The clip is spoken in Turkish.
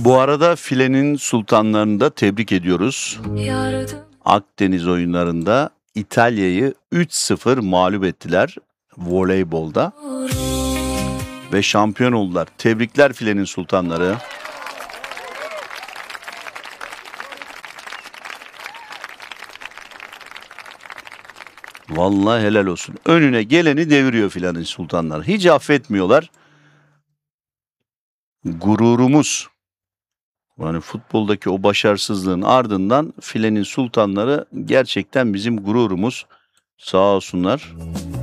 Bu arada filenin sultanlarını da tebrik ediyoruz. Akdeniz oyunlarında İtalya'yı 3-0 mağlup ettiler voleybolda ve şampiyon oldular. Tebrikler filenin sultanları. Vallahi helal olsun. Önüne geleni deviriyor filenin sultanları. Hiç affetmiyorlar. Gururumuz. Yani futboldaki o başarısızlığın ardından filenin sultanları gerçekten bizim gururumuz. Sağ olsunlar.